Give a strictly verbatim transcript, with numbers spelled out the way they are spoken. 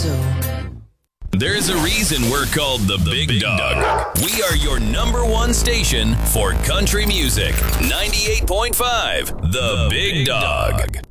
so. There's a reason we're called the, the Big, Big Dog. Dog. We are your number one station for country music. ninety-eight point five, The, the Big, Big Dog. Dog.